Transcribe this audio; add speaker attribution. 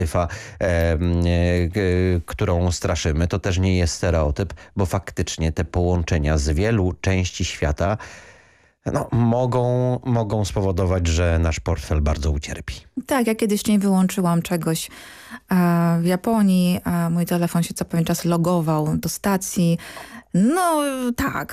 Speaker 1: taryfa, którą straszymy, to też nie jest stereotyp, bo faktycznie te połączenia z wielu części świata mogą spowodować, że nasz portfel bardzo ucierpi.
Speaker 2: Tak, ja kiedyś nie wyłączyłam czegoś w Japonii, a mój telefon się co pewien czas logował do stacji. No tak,